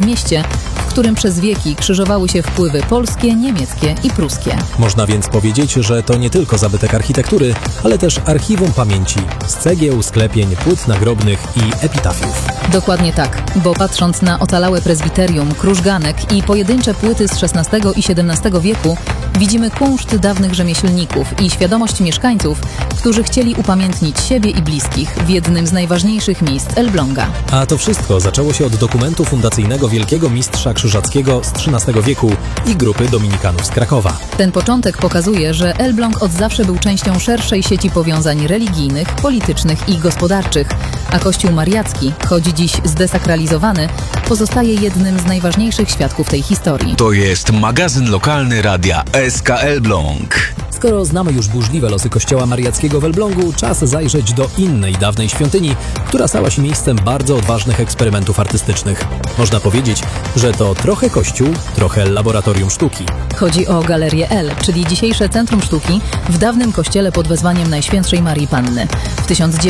mieście, w którym przez wieki krzyżowały się wpływy polskie, niemieckie i pruskie. Można więc powiedzieć, że to nie tylko zabytek architektury, ale też archiwum pamięci z cegieł, sklepień, płyt nagrobnych i epitafiów. Dokładnie tak, bo patrząc na ocalałe prezbiterium, krużganek i pojedyncze płyty z XVI i XVII wieku, widzimy kunszt dawnych rzemieślników i świadomość mieszkańców, którzy chcieli upamiętnić siebie i bliskich w jednym z najważniejszych miejsc Elbląga. A to wszystko zaczęło się od dokumentu fundacyjnego wielkiego mistrza krzyżackiego z XIII wieku i grupy dominikanów z Krakowa. Ten początek pokazuje, że Elbląg od zawsze był częścią szerszej sieci powiązań religijnych, politycznych i gospodarczych, a Kościół Mariacki, choć dziś zdesakralizowany, pozostaje jednym z najważniejszych świadków tej historii. To jest magazyn lokalny radia SK Elbląg. Skoro znamy już burzliwe losy kościoła mariackiego w Elblągu, czas zajrzeć do innej dawnej świątyni, która stała się miejscem bardzo odważnych eksperymentów artystycznych. Można powiedzieć, że to trochę kościół, trochę laboratorium sztuki. Chodzi o Galerię L, czyli dzisiejsze Centrum Sztuki w dawnym kościele pod wezwaniem Najświętszej Marii Panny. W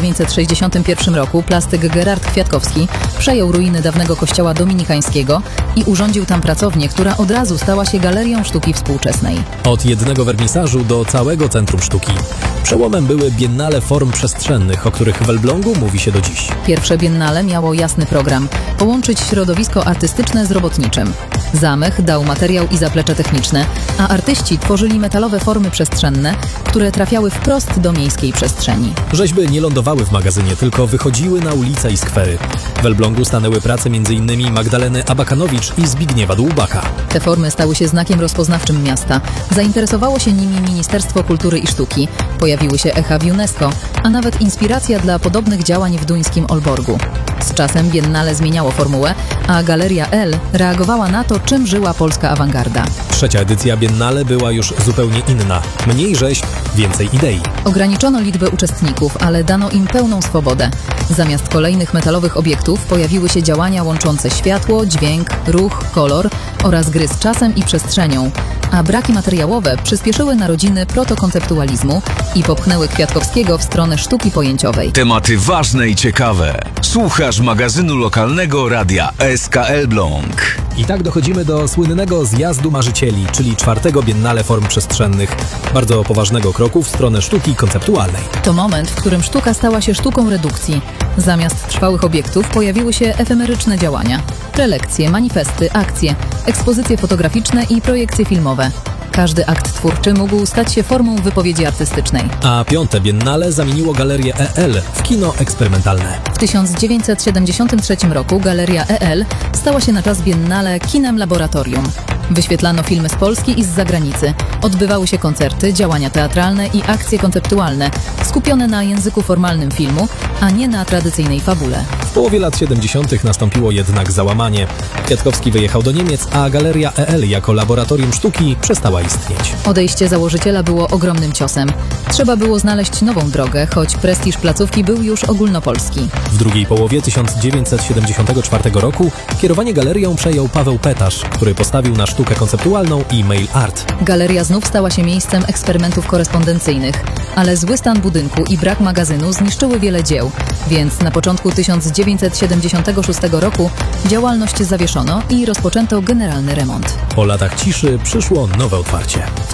1961 roku plastyk Gerard Kwiatkowski przejął ruiny dawnego kościoła dominikańskiego i urządził tam pracownię, która od razu stała się galerią sztuki współczesnej. Od jednego wernisażu do całego Centrum Sztuki. Przełomem były biennale form przestrzennych, o których w Elblągu mówi się do dziś. Pierwsze biennale miało jasny program – połączyć środowisko artystyczne z robotniczym. Zamach dał materiał i zaplecze techniczne, a artyści tworzyli metalowe formy przestrzenne, które trafiały wprost do miejskiej przestrzeni. Rzeźby nie lądowały w magazynie, tylko wychodziły na ulice i skwery. W Elblągu stanęły prace m.in. Magdaleny Abakanowicz i Zbigniewa Dłubaka. Te formy stały się znakiem rozpoznawczym miasta. Zainteresowało się nimi Ministerstwo Kultury i Sztuki. Pojawiły się echa w UNESCO, a nawet inspiracja dla podobnych działań w duńskim Olborgu. Z czasem biennale zmieniało formułę, a Galeria L reagowała na to, czym żyła polska awangarda. Trzecia edycja biennale była już zupełnie inna. Mniej rzeźb, więcej idei. Ograniczono liczbę uczestników, ale dano im pełną swobodę. Zamiast kolejnych metalowych obiektów pojawiły się działania łączące światło, dźwięk, ruch, kolor oraz gry z czasem i przestrzenią, a braki materiałowe przyspieszyły narodziny protokonceptualizmu i popchnęły Kwiatkowskiego w stronę sztuki pojęciowej. Tematy ważne i ciekawe. Słuchasz magazynu lokalnego radia SK Elbląg. I tak dochodzimy do słynnego Zjazdu Marzycieli, czyli czwartego biennale form przestrzennych. Bardzo poważnego kroku w stronę sztuki konceptualnej. To moment, w którym sztuka stała się sztuką redukcji. Zamiast trwałych obiektów pojawiły się efemeryczne działania. Prelekcje, manifesty, akcje, ekspozycje fotograficzne i projekcje filmowe. Każdy akt twórczy mógł stać się formą wypowiedzi artystycznej. A piąte biennale zamieniło Galerię EL w kino eksperymentalne. W 1973 roku Galeria EL stała się na czas biennale kinem laboratorium. Wyświetlano filmy z Polski i z zagranicy. Odbywały się koncerty, działania teatralne i akcje konceptualne, skupione na języku formalnym filmu, a nie na tradycyjnej fabule. W połowie lat 70. nastąpiło jednak załamanie. Kwiatkowski wyjechał do Niemiec, a Galeria EL jako laboratorium sztuki przestała istnieć. Odejście założyciela było ogromnym ciosem. Trzeba było znaleźć nową drogę, choć prestiż placówki był już ogólnopolski. W drugiej połowie 1974 roku kierowanie galerią przejął Paweł Petasz, który postawił na sztukę konceptualną i mail art. Galeria znów stała się miejscem eksperymentów korespondencyjnych, ale zły stan budynku i brak magazynu zniszczyły wiele dzieł, więc na początku 1976 roku działalność zawieszono i rozpoczęto generalny remont. Po latach ciszy przyszło nowe otwarcie. W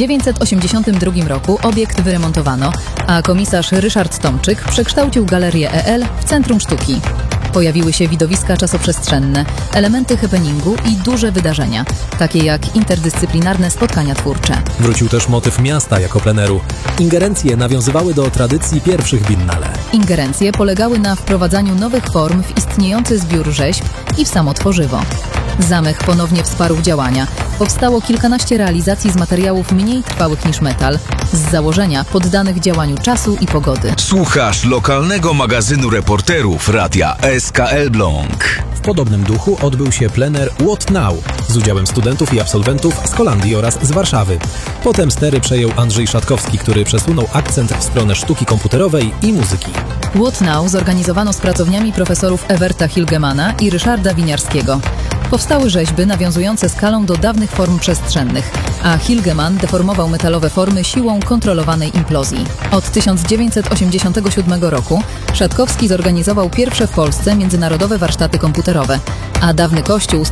1982 roku obiekt wyremontowano, a komisarz Ryszard Tomczyk przekształcił Galerię EL w Centrum Sztuki. Pojawiły się widowiska czasoprzestrzenne, elementy happeningu i duże wydarzenia, takie jak interdyscyplinarne spotkania twórcze. Wrócił też motyw miasta jako pleneru. Ingerencje nawiązywały do tradycji pierwszych biennale. Ingerencje polegały na wprowadzaniu nowych form w istniejący zbiór rzeźb i w samo tworzywo. Zamek ponownie wsparł działania. Powstało kilkanaście realizacji z materiałów mniej trwałych niż metal, z założenia poddanych działaniu czasu i pogody. Słuchasz lokalnego magazynu reporterów radia SK Elbląg. W podobnym duchu odbył się plener What Now z udziałem studentów i absolwentów z Holandii oraz z Warszawy. Potem stery przejął Andrzej Szatkowski, który przesunął akcent w stronę sztuki komputerowej i muzyki. What Now zorganizowano z pracowniami profesorów Ewerta Hilgemana i Ryszarda Winiarskiego. Powstały rzeźby nawiązujące skalą do dawnych form przestrzennych, a Hilgeman deformował metalowe formy siłą kontrolowanej implozji. Od 1987 roku Szatkowski zorganizował pierwsze w Polsce międzynarodowe warsztaty komputerowe, a dawny kościół